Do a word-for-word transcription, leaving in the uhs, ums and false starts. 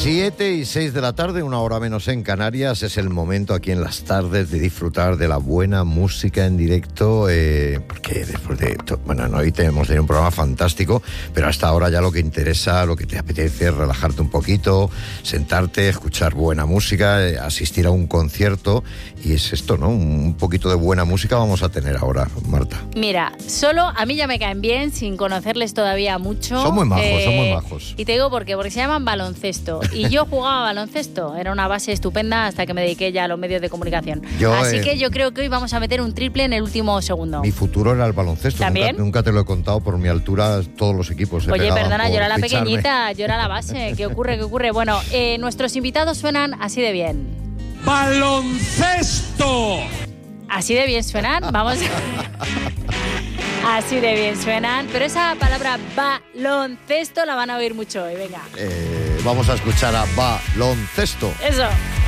Siete y seis de la tarde, una hora menos en Canarias. Es el momento aquí en las tardes de disfrutar de la buena música en directo, eh, porque después de to- bueno, hoy tenemos tenido un programa fantástico, pero hasta ahora ya lo que interesa, lo que te apetece es relajarte un poquito, sentarte, escuchar buena música, eh, asistir a un concierto, y es esto, ¿no? Un poquito de buena música vamos a tener ahora, Marta. Mira, solo a mí ya me caen bien, sin conocerles todavía mucho. Son muy majos, eh, son muy majos. Y te digo por qué, porque se llaman baloncesto. Y yo jugaba baloncesto, era una base estupenda hasta que me dediqué ya a los medios de comunicación. Yo, Así eh, que yo creo que hoy vamos a meter un triple en el último segundo. Mi futuro era el baloncesto. ¿También? Nunca, nunca te lo he contado, por mi altura todos los equipos se Oye, pegaban perdona, por yo era la ficharme. pequeñita, yo era la base. ¿Qué ocurre? ¿Qué ocurre? Bueno, eh, nuestros invitados suenan así de bien. ¡Baloncesto! Así de bien suenan, vamos. Así de bien suenan, pero esa palabra baloncesto la van a oír mucho hoy, venga. Eh, vamos a escuchar a Baloncesto. Eso.